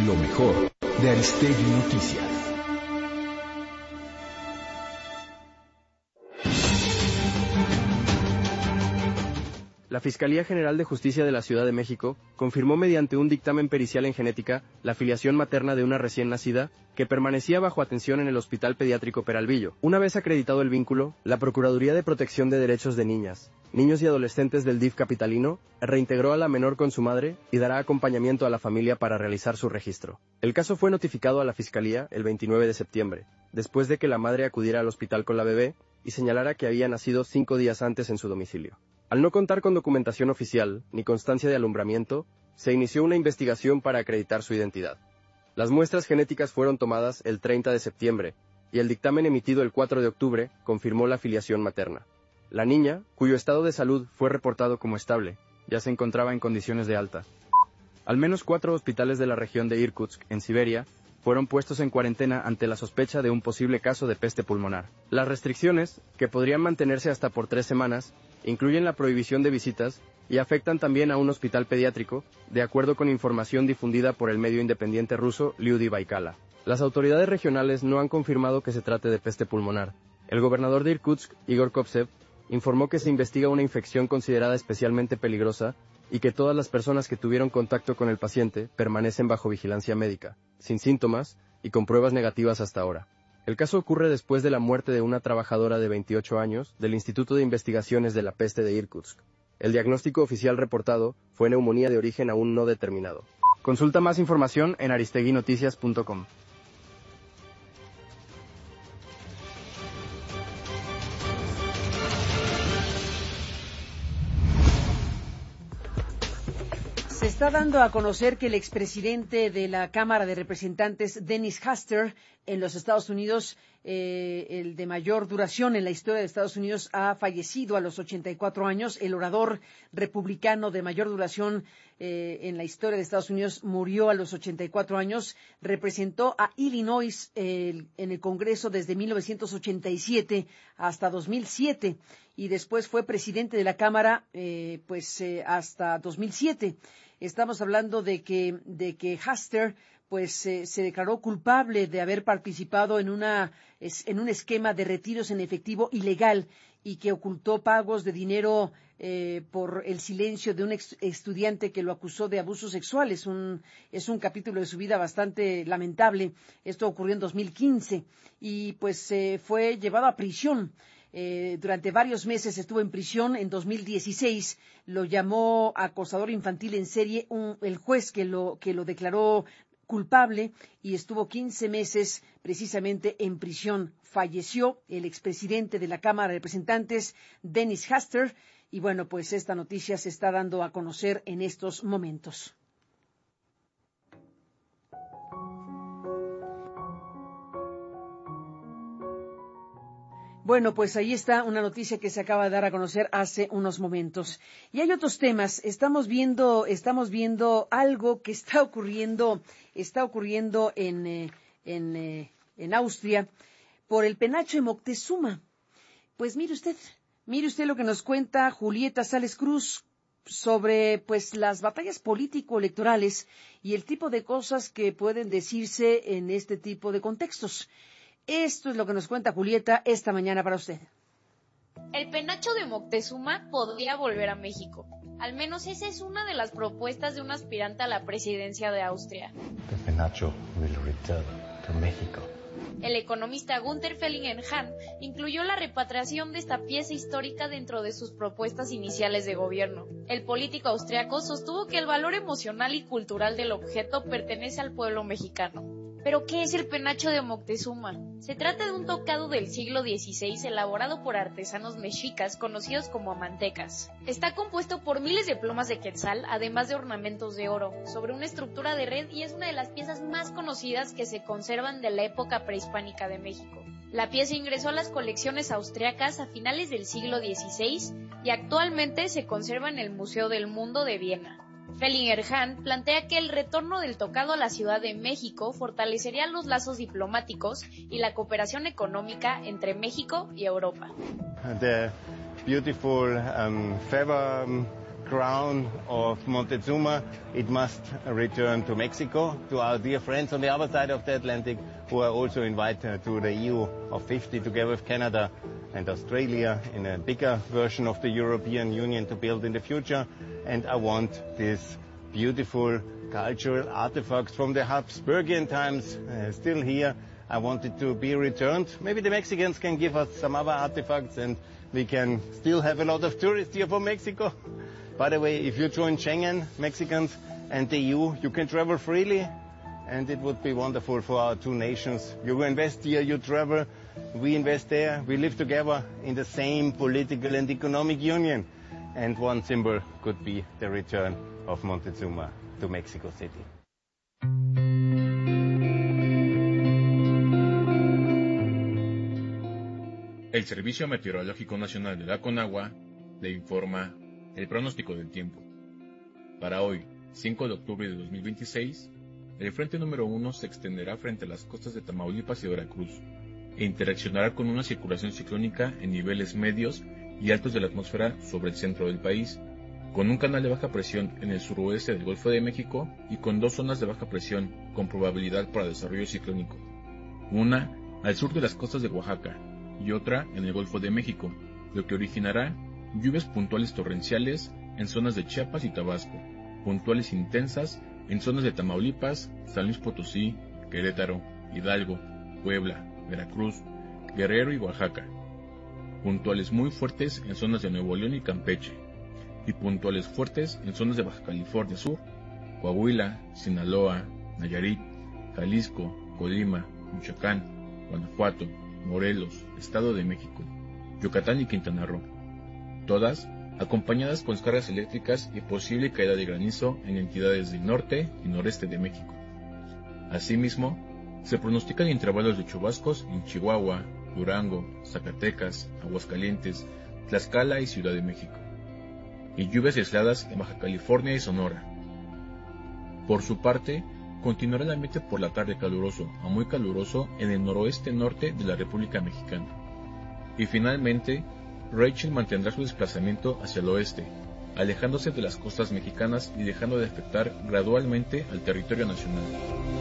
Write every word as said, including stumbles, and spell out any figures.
Lo mejor de Aristegui Noticias. La Fiscalía General de Justicia de la Ciudad de México confirmó mediante un dictamen pericial en genética la filiación materna de una recién nacida que permanecía bajo atención en el Hospital Pediátrico Peralvillo. Una vez acreditado el vínculo, la Procuraduría de Protección de Derechos de Niñas, Niños y Adolescentes del D I F capitalino reintegró a la menor con su madre y dará acompañamiento a la familia para realizar su registro. El caso fue notificado a la Fiscalía el veintinueve de septiembre, después de que la madre acudiera al hospital con la bebé y señalara que había nacido cinco días antes en su domicilio. Al no contar con documentación oficial ni constancia de alumbramiento, se inició una investigación para acreditar su identidad. Las muestras genéticas fueron tomadas el treinta de septiembre y el dictamen emitido el cuatro de octubre confirmó la filiación materna. La niña, cuyo estado de salud fue reportado como estable, ya se encontraba en condiciones de alta. Al menos cuatro hospitales de la región de Irkutsk, en Siberia, fueron puestos en cuarentena ante la sospecha de un posible caso de peste pulmonar. Las restricciones, que podrían mantenerse hasta por tres semanas, incluyen la prohibición de visitas y afectan también a un hospital pediátrico, de acuerdo con información difundida por el medio independiente ruso Lyudy Baikala. Las autoridades regionales no han confirmado que se trate de peste pulmonar. El gobernador de Irkutsk, Igor Kopsev, informó que se investiga una infección considerada especialmente peligrosa y que todas las personas que tuvieron contacto con el paciente permanecen bajo vigilancia médica, sin síntomas y con pruebas negativas hasta ahora. El caso ocurre después de la muerte de una trabajadora de veintiocho años del Instituto de Investigaciones de la Peste de Irkutsk. El diagnóstico oficial reportado fue neumonía de origen aún no determinado. Consulta más información en aristegui noticias punto com. Se está dando a conocer que el expresidente de la Cámara de Representantes, Dennis Hastert, en los Estados Unidos, eh, el de mayor duración en la historia de Estados Unidos, ha fallecido a los ochenta y cuatro años. El orador republicano de mayor duración eh, en la historia de Estados Unidos murió a los ochenta y cuatro años. Representó a Illinois eh, en el Congreso desde mil novecientos ochenta y siete hasta dos mil siete y después fue presidente de la Cámara eh, pues eh, hasta dos mil siete. Estamos hablando de que, de que Hastert pues eh, se declaró culpable de haber participado en una es, en un esquema de retiros en efectivo ilegal y que ocultó pagos de dinero eh, por el silencio de un ex estudiante que lo acusó de abuso sexual. Es un, es un capítulo de su vida bastante lamentable. Esto ocurrió en dos mil quince y pues eh, fue llevado a prisión. Eh, durante varios meses estuvo en prisión. En dos mil dieciséis lo llamó acosador infantil en serie un, el juez que lo, que lo declaró culpable y estuvo quince meses precisamente en prisión. Falleció el expresidente de la Cámara de Representantes, Dennis Hastert, y bueno, pues esta noticia se está dando a conocer en estos momentos. Bueno, pues ahí está una noticia que se acaba de dar a conocer hace unos momentos. Y hay otros temas. Estamos viendo, estamos viendo algo que está ocurriendo, está ocurriendo en, eh, en, eh, en Austria por el penacho de Moctezuma. Pues mire usted, mire usted lo que nos cuenta Julieta Sales Cruz sobre pues las batallas político-electorales y el tipo de cosas que pueden decirse en este tipo de contextos. Esto es lo que nos cuenta Julieta esta mañana para usted. El penacho de Moctezuma podría volver a México. Al menos esa es una de las propuestas de un aspirante a la presidencia de Austria. The penacho will return to Mexico. El economista Günther Fellingen-Hahn incluyó la repatriación de esta pieza histórica dentro de sus propuestas iniciales de gobierno. El político austriaco sostuvo que el valor emocional y cultural del objeto pertenece al pueblo mexicano. ¿Pero qué es el penacho de Moctezuma? Se trata de un tocado del siglo dieciséis elaborado por artesanos mexicas conocidos como amantecas. Está compuesto por miles de plumas de quetzal, además de ornamentos de oro, sobre una estructura de red y es una de las piezas más conocidas que se conservan de la época prehispánica de México. La pieza ingresó a las colecciones austriacas a finales del siglo dieciséis y actualmente se conserva en el Museo del Mundo de Viena. Fellingen-Hahn plantea que el retorno del tocado a la Ciudad de México fortalecería los lazos diplomáticos y la cooperación económica entre México y Europa. The beautiful um, feather um, crown of Montezuma, it must return to Mexico, to our dear friends on the other side of the Atlantic, who are also invited to the E U of fifty, together with Canada and Australia, in a bigger version of the European Union to build in the future. And I want these beautiful cultural artifacts from the Habsburgian times uh, still here. I want it to be returned. Maybe the Mexicans can give us some other artifacts and we can still have a lot of tourists here from Mexico. By the way, if you join Schengen, Mexicans and the E U, you can travel freely, and it would be wonderful for our two nations. You invest here, you travel, we invest there, we live together in the same political and economic union. And one symbol could be the return of Montezuma to Mexico City. El Servicio Meteorológico Nacional de la Conagua le informa el pronóstico del tiempo. Para hoy, cinco de octubre de dos mil veintiséis, el frente número uno se extenderá frente a las costas de Tamaulipas y Veracruz e interaccionará con una circulación ciclónica en niveles medios y altos de la atmósfera sobre el centro del país, con un canal de baja presión en el suroeste del Golfo de México y con dos zonas de baja presión con probabilidad para desarrollo ciclónico, una al sur de las costas de Oaxaca y otra en el Golfo de México, lo que originará lluvias puntuales torrenciales en zonas de Chiapas y Tabasco, puntuales intensas en zonas de Tamaulipas, San Luis Potosí, Querétaro, Hidalgo, Puebla, Veracruz, Guerrero y Oaxaca, puntuales muy fuertes en zonas de Nuevo León y Campeche, y puntuales fuertes en zonas de Baja California Sur, Coahuila, Sinaloa, Nayarit, Jalisco, Colima, Michoacán, Guanajuato, Morelos, Estado de México, Yucatán y Quintana Roo, todas acompañadas con descargas eléctricas y posible caída de granizo en entidades del norte y noreste de México. Asimismo, se pronostican intervalos de chubascos en Chihuahua, Durango, Zacatecas, Aguascalientes, Tlaxcala y Ciudad de México, y lluvias aisladas en Baja California y Sonora. Por su parte, continuará el ambiente por la tarde caluroso a muy caluroso en el noroeste norte de la República Mexicana. Y finalmente, Rachel mantendrá su desplazamiento hacia el oeste, alejándose de las costas mexicanas y dejando de afectar gradualmente al territorio nacional.